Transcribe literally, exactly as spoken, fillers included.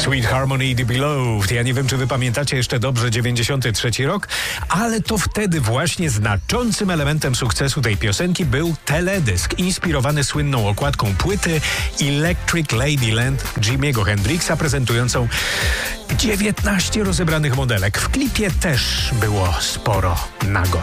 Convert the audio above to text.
Sweet Harmony The Beloved. Ja nie wiem, czy wy pamiętacie jeszcze dobrze dziewięćdziesiąty trzeci rok, ale to wtedy właśnie znaczącym elementem sukcesu tej piosenki był teledysk inspirowany słynną okładką płyty Electric Ladyland Jimiego Hendrixa, prezentującą dziewiętnaście rozebranych modelek. W klipie też było sporo nago.